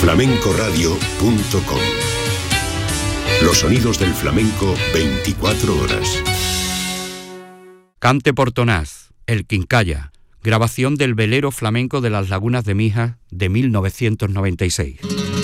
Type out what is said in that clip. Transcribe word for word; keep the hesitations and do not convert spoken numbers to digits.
flamenco radio punto com. Los sonidos del flamenco veinticuatro horas. Cante Portonás, El Quincalla, grabación del velero flamenco de las Lagunas de Mijas de mil novecientos noventa y seis.